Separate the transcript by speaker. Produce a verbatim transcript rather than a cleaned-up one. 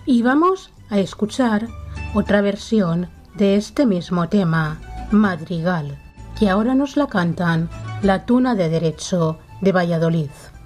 Speaker 1: Y vamos a escuchar otra versión de este mismo tema, Madrigal, que ahora nos la cantan la Tuna de Derecho de Valladolid.